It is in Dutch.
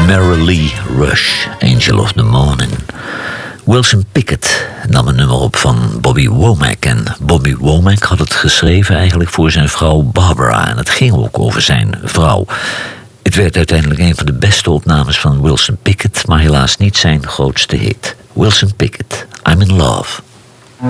Merrily Rush, Angel of the Morning. Wilson Pickett nam een nummer op van Bobby Womack. En Bobby Womack had het geschreven eigenlijk voor zijn vrouw Barbara. En het ging ook over zijn vrouw. Het werd uiteindelijk een van de beste opnames van Wilson Pickett, maar helaas niet zijn grootste hit. Wilson Pickett, I'm in Love.